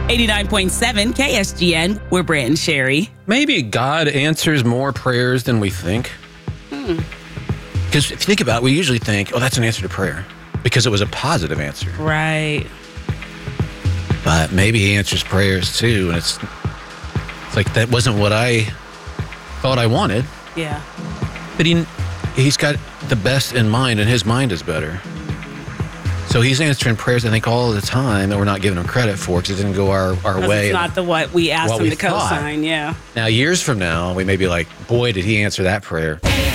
89.7 KSGN, we're Brant and Sherry. Maybe God answers more prayers than we think. Because if you think about it, we usually think, oh, that's an answer to prayer because it was a positive answer. Right. But maybe he answers prayers too, and it's like that wasn't what I thought I wanted. Yeah. But he's got the best in mind, and his mind is better. So he's answering prayers, I think, all the time that we're not giving him credit for because it didn't go our way. It's not what we asked him to thought. co-sign, yeah. Now, years from now, we may be like, boy, did he answer that prayer.